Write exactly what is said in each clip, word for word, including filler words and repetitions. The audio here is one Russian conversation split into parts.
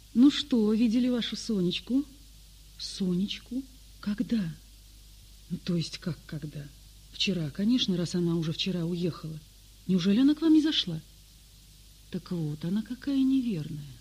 Ну что, видели вашу Сонечку? Сонечку? Когда? Ну, то есть как когда? Вчера, конечно, раз она уже вчера уехала. Неужели она к вам не зашла? Так вот, она какая неверная.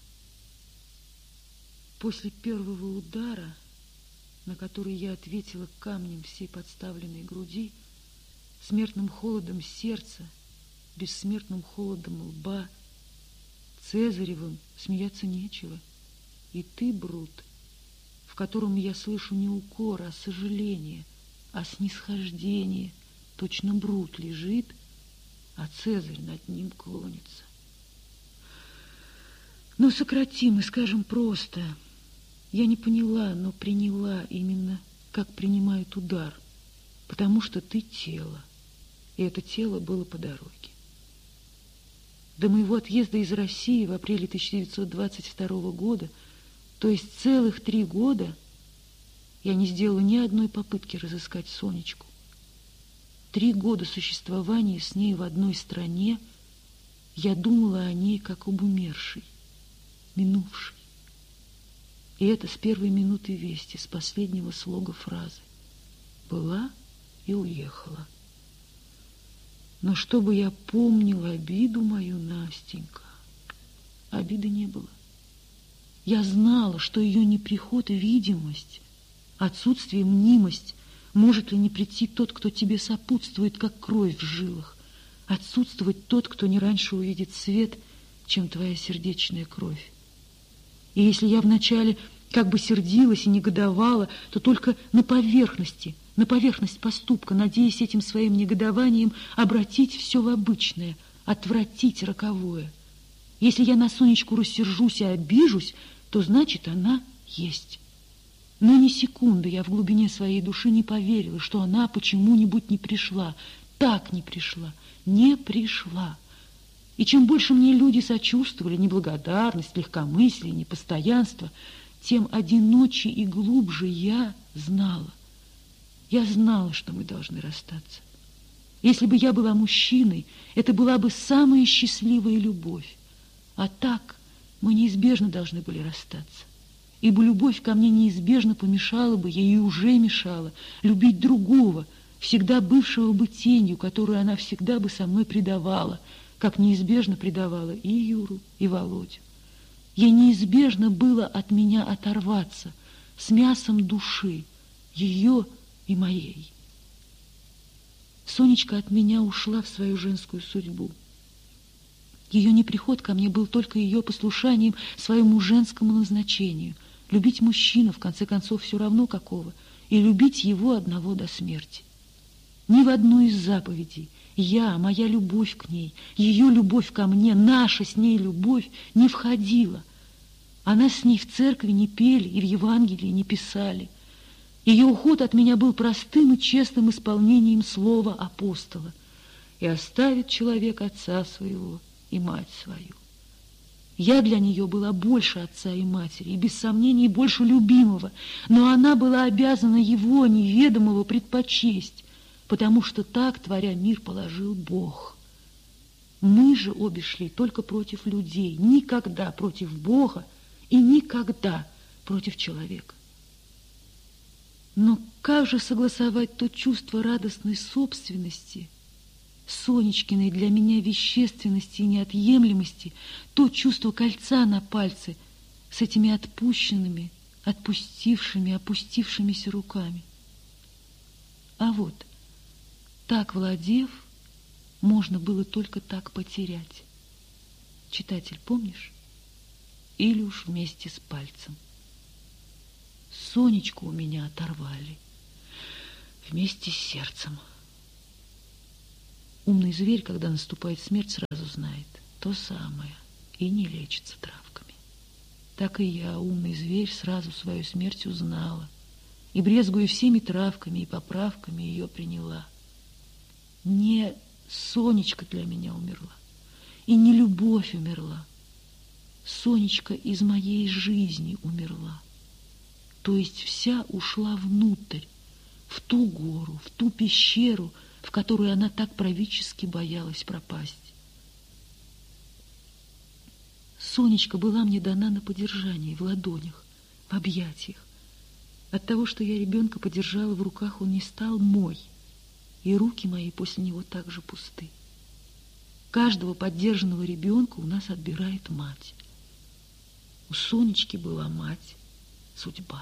После первого удара, на который я ответила камнем всей подставленной груди, смертным холодом сердца, бессмертным холодом лба, Цезаревым смеяться нечего. И ты, Брут, в котором я слышу не укор, а сожаление, а снисхождение, точно Брут лежит, а Цезарь над ним клонится. Но сократим и скажем просто. Я не поняла, но приняла именно, как принимают удар, потому что ты тело, и это тело было по дороге. До моего отъезда из России в апреле тысяча девятьсот двадцать второго года, то есть целых три года, я не сделала ни одной попытки разыскать Сонечку. Три года существования с ней в одной стране я думала о ней как об умершей, минувшей. И это с первой минуты вести, с последнего слога фразы. Была и уехала. Но чтобы я помнила обиду мою, Настенька, обиды не было. Я знала, что ее неприход и видимость, отсутствие мнимость, может ли не прийти тот, кто тебе сопутствует, как кровь в жилах, отсутствовать тот, кто не раньше увидит свет, чем твоя сердечная кровь. И если я вначале как бы сердилась и негодовала, то только на поверхности, на поверхность поступка, надеясь этим своим негодованием обратить все в обычное, отвратить роковое. Если я на Сонечку рассержусь и обижусь, то значит, она есть. Но ни секунды я в глубине своей души не поверила, что она почему-нибудь не пришла, так не пришла, не пришла. И чем больше мне люди сочувствовали, неблагодарность, легкомыслие, непостоянство, тем одиноче и глубже я знала. Я знала, что мы должны расстаться. Если бы я была мужчиной, это была бы самая счастливая любовь. А так мы неизбежно должны были расстаться. Ибо любовь ко мне неизбежно помешала бы, ей уже мешала, любить другого, всегда бывшего бы тенью, которую она всегда бы со мной предавала, как неизбежно предавала и Юру, и Володю. Ей неизбежно было от меня оторваться с мясом души, ее и моей. Сонечка от меня ушла в свою женскую судьбу. Ее неприход ко мне был только ее послушанием своему женскому назначению. Любить мужчину, в конце концов, все равно какого, и любить его одного до смерти. Ни в одну из заповедей я, моя любовь к ней, ее любовь ко мне, наша с ней любовь не входила. Она с ней в церкви не пели и в Евангелии не писали. Ее уход от меня был простым и честным исполнением слова апостола. И оставит человек отца своего и мать свою. Я для нее была больше отца и матери, и без сомнений больше любимого, но она была обязана его, неведомого, предпочесть, потому что так, творя мир, положил Бог. Мы же обе шли только против людей, никогда против Бога и никогда против человека. Но как же согласовать то чувство радостной собственности, Сонечкиной для меня вещественности и неотъемлемости, то чувство кольца на пальце с этими отпущенными, отпустившими, опустившимися руками? А вот, так владев, можно было только так потерять. Читатель, помнишь? Или уж вместе с пальцем. Сонечку у меня оторвали вместе с сердцем. Умный зверь, когда наступает смерть, сразу знает то самое и не лечится травками. Так и я, умный зверь, сразу свою смерть узнала и, брезгуя всеми травками и поправками, ее приняла. Не Сонечка для меня умерла, и не любовь умерла. Сонечка из моей жизни умерла. То есть вся ушла внутрь, в ту гору, в ту пещеру, в которую она так правительски боялась пропасть. Сонечка была мне дана на подержание, в ладонях, в объятиях. От того, что я ребенка подержала в руках, он не стал мой, и руки мои после него также пусты. Каждого поддержанного ребенка у нас отбирает мать. У Сонечки была мать, судьба.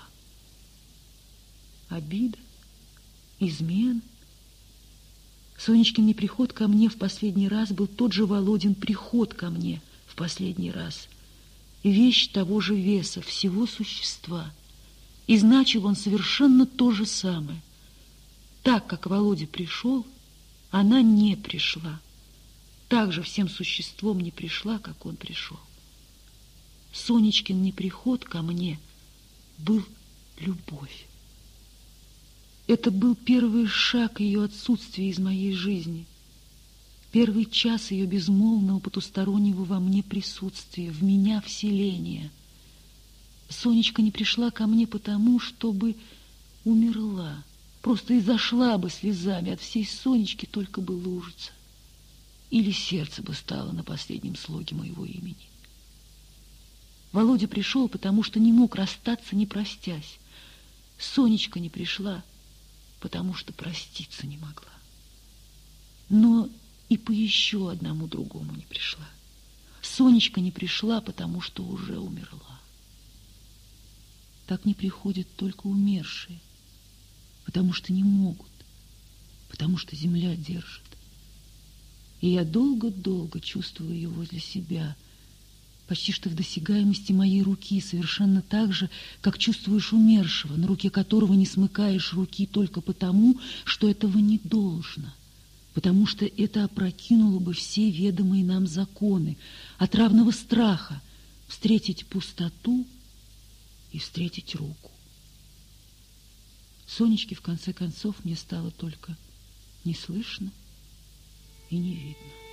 Обида, измена. Сонечкин неприход ко мне в последний раз был тот же Володин приход ко мне в последний раз. Вещь того же веса, всего существа. И значил он совершенно то же самое. Так, как Володя пришел, она не пришла. Так же всем существом не пришла, как он пришел. Сонечкин неприход ко мне был любовь. Это был первый шаг ее отсутствия из моей жизни, первый час ее безмолвного потустороннего во мне присутствия, в меня вселения. Сонечка не пришла ко мне потому, чтобы умерла, просто изошла бы слезами, от всей Сонечки только бы лужица. Или сердце бы стало на последнем слоге моего имени. Володя пришел, потому что не мог расстаться, не простясь. Сонечка не пришла, потому что проститься не могла. Но и по еще одному другому не пришла. Сонечка не пришла, потому что уже умерла. Так не приходят только умершие, потому что не могут, потому что земля держит. И я долго-долго чувствую ее возле себя, почти что в досягаемости моей руки, совершенно так же, как чувствуешь умершего, на руке которого не смыкаешь руки только потому, что этого не должно, потому что это опрокинуло бы все ведомые нам законы от равного страха встретить пустоту и встретить руку. Сонечки, в конце концов, мне стало только не слышно и не видно.